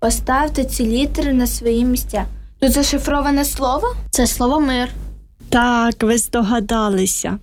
Поставте ці літери на свої місця. Тут зашифроване слово? Це слово «мир». Так, ви здогадалися.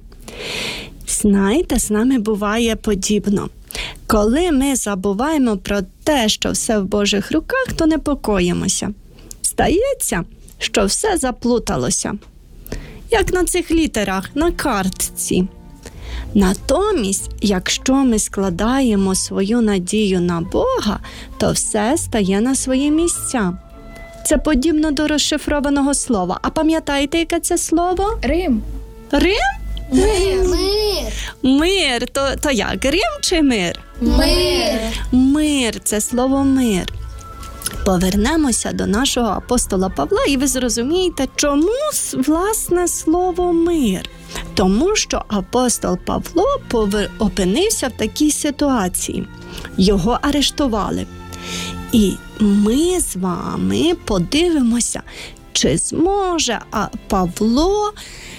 Знаєте, з нами буває подібно. Коли ми забуваємо про те, що все в Божих руках, то непокоїмося. Здається, що все заплуталося. Як на цих літерах, на картці. Натомість, якщо ми складаємо свою надію на Бога, то все стає на свої місця. Це подібно до розшифрованого слова. А пам'ятаєте, яке це слово? Рим. Рим? Мир. Мир. То як? Рим чи мир? Мир. Мир – це слово «мир». Повернемося до нашого апостола Павла, і ви зрозумієте, чому, власне, слово «мир». Тому що апостол Павло опинився в такій ситуації. Його арештували. І ми з вами подивимося, чи зможе Павло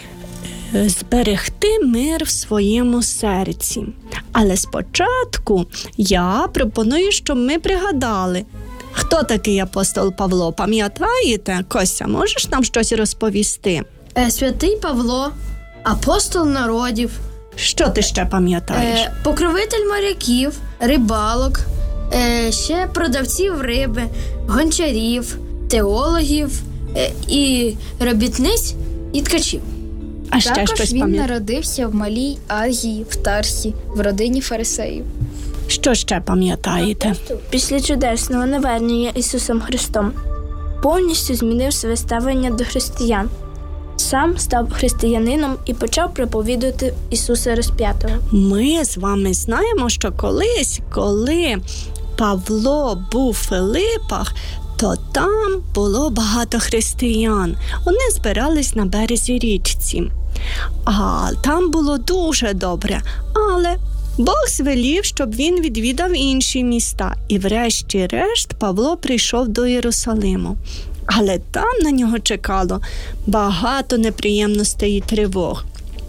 зберегти мир в своєму серці. Але спочатку я пропоную, щоб ми пригадали, хто такий апостол Павло. Пам'ятаєте? Костя, можеш нам щось розповісти? Святий Павло, апостол народів. Що ти ще пам'ятаєш? Покровитель моряків, рибалок, ще продавців риби, гончарів, теологів і робітниць і ткачів. А ще Також щось він пам'ятаєш? народився в Малій Азії, в Тарсі, в родині фарисеїв. Що ще пам'ятаєте? Після чудесного навернення Ісусом Христом повністю змінив своє ставлення до християн. Сам став християнином і почав проповідувати Ісуса розп'ятого. Ми з вами знаємо, що колись, коли Павло був в Филипах, то там було багато християн. Вони збирались на березі річці. А там було дуже добре. Але Бог звелів, щоб він відвідав інші міста. І врешті-решт Павло прийшов до Єрусалиму. Але там на нього чекало багато неприємностей і тривог.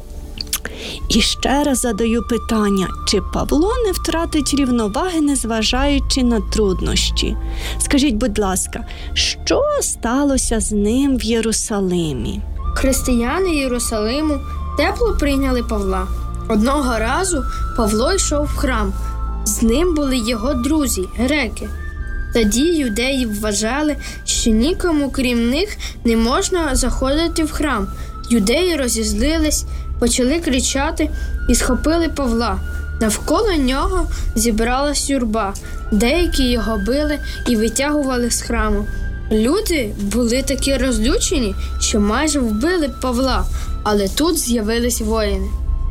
І ще раз задаю питання, чи Павло не втратить рівноваги, незважаючи на труднощі? Скажіть, будь ласка, що сталося з ним в Єрусалимі? Християни Єрусалиму тепло прийняли Павла. Одного разу Павло йшов в храм. З ним були його друзі, греки. Тоді юдеї вважали, що нікому крім них не можна заходити в храм. Юдеї розізлились, почали кричати і схопили Павла. Навколо нього зібралась юрба. Деякі його били і витягували з храму. Люди були такі розлючені, що майже вбили Павла, але тут з'явились воїни.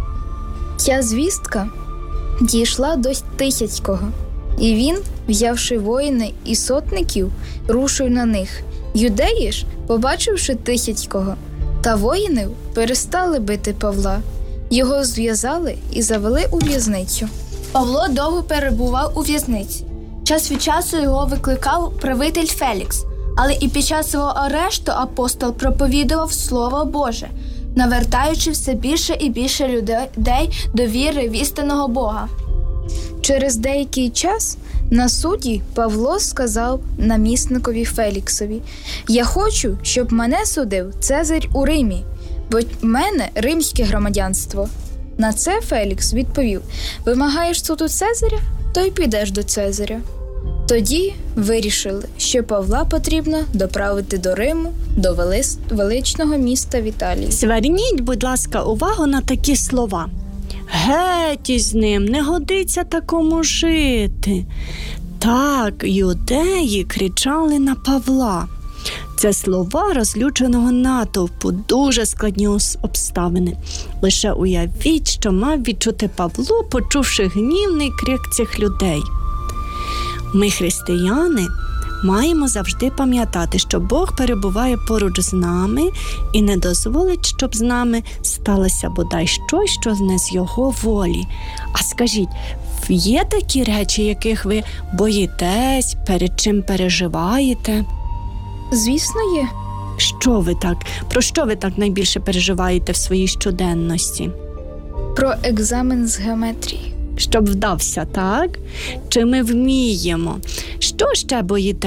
Ця звістка дійшла до Тисяцького, і він, взявши воїни і сотників, рушив на них. Юдеї ж, побачивши Тисяцького та воїнів, перестали бити Павла. Його зв'язали і завели у в'язницю. Павло довго перебував у в'язниці. Час від часу його викликав правитель Фелікс, але і під час свого арешту апостол проповідував Слово Боже, навертаючи все більше і більше людей до віри в істинного Бога. Через деякий час на суді Павло сказав намісникові Феліксові: «Я хочу, щоб мене судив Цезарь у Римі, бо в мене римське громадянство». На це Фелікс відповів: «Вимагаєш суду Цезаря? То й підеш до Цезаря». Тоді вирішили, що Павла потрібно доправити до Риму, до величного міста в Італії. Зверніть, будь ласка, увагу на такі слова. «Геть із ним, не годиться такому жити». Так, юдеї кричали на Павла. Це слова розлюченого натовпу, дуже складні обставини. Лише уявіть, що мав відчути Павло, почувши гнівний крик цих людей. Ми, християни, маємо завжди пам'ятати, що Бог перебуває поруч з нами і не дозволить, щоб з нами сталося бодай щось, що не з Його волі. А скажіть, є такі речі, яких ви боїтесь, перед чим переживаєте? Звісно, є. Про що ви так найбільше переживаєте в своїй щоденності? Про екзамен з геометрії. Щоб вдався, так? Чи ми вміємо? Що ще боїтеся?